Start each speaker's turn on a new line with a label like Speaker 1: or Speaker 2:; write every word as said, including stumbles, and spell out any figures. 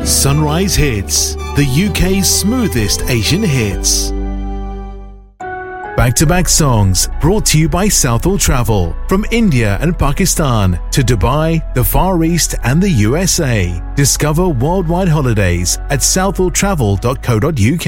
Speaker 1: Sunrise Hits, the U K's smoothest Asian hits. Back-to-back songs brought to you by Southall Travel. From India and Pakistan to Dubai, the Far East and the U S A. Discover worldwide holidays at southall travel dot co dot uk.